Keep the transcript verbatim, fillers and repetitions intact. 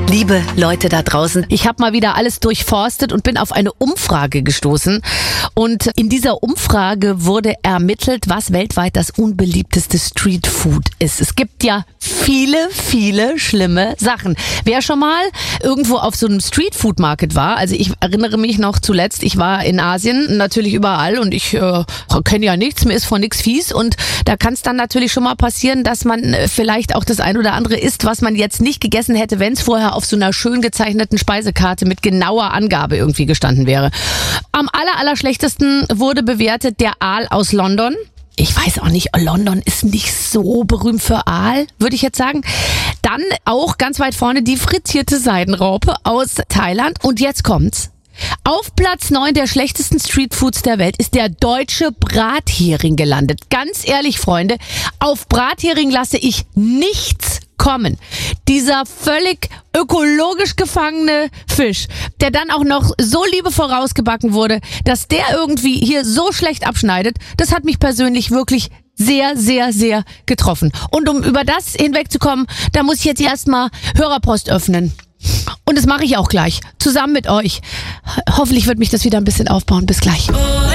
Liebe Leute da draußen, ich habe mal wieder alles durchforstet und bin auf eine Umfrage gestoßen. Und in dieser Umfrage wurde ermittelt, was weltweit das unbeliebteste Streetfood ist. Es gibt ja viele, viele schlimme Sachen. Wer schon mal irgendwo auf so einem Streetfood-Market war, also ich erinnere mich noch zuletzt, ich war in Asien, natürlich überall und ich äh, kenne ja nichts, mir ist von nichts fies und da kann es dann natürlich schon mal passieren, dass man äh, vielleicht auch das ein oder andere isst, was man jetzt nicht gegessen hätte, wenn es vorher auf so einer schön gezeichneten Speisekarte mit genauer Angabe irgendwie gestanden wäre. Am aller, aller schlechtesten wurde bewertet der Aal aus London. Ich weiß auch nicht, London ist nicht so berühmt für Aal, würde ich jetzt sagen. Dann auch ganz weit vorne die frittierte Seidenraupe aus Thailand. Und jetzt kommt's. Auf Platz neun der schlechtesten Streetfoods der Welt ist der deutsche Brathering gelandet. Ganz ehrlich, Freunde, auf Brathering lasse ich nichts kommen. Dieser völlig ökologisch gefangene Fisch, der dann auch noch so liebevoll rausgebacken wurde, dass der irgendwie hier so schlecht abschneidet, das hat mich persönlich wirklich sehr, sehr, sehr getroffen. Und um über das hinwegzukommen, da muss ich jetzt erstmal Hörerpost öffnen. Und das mache ich auch gleich, zusammen mit euch. Hoffentlich wird mich das wieder ein bisschen aufbauen. Bis gleich.